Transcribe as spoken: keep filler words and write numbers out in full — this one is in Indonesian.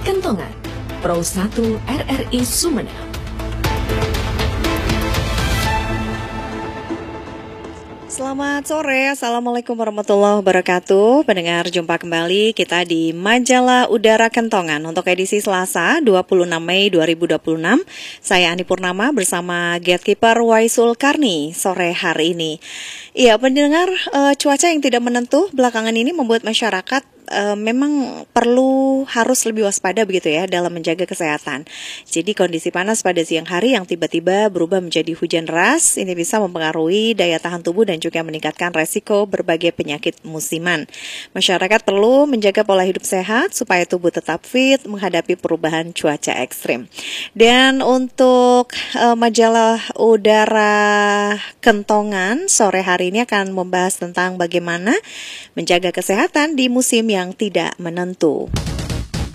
Kentongan, Pro satu R R I Sumeneb. Selamat sore, Assalamualaikum warahmatullahi wabarakatuh. Pendengar, jumpa kembali kita di Majalah Udara Kentongan untuk edisi Selasa dua puluh enam Mei dua ribu dua puluh enam. Saya Ani Purnama bersama Gatekeeper Waisul Karni sore hari ini. Iya, pendengar, uh, cuaca yang tidak menentu belakangan ini membuat masyarakat Uh, memang perlu harus lebih waspada begitu ya dalam menjaga kesehatan. Jadi kondisi panas pada siang hari yang tiba-tiba berubah menjadi hujan deras ini bisa mempengaruhi daya tahan tubuh dan juga meningkatkan resiko berbagai penyakit musiman. Masyarakat perlu menjaga pola hidup sehat supaya tubuh tetap fit menghadapi perubahan cuaca ekstrim. Dan untuk uh, majalah udara Kentongan sore hari ini akan membahas tentang bagaimana menjaga kesehatan di musim yang tidak menentu.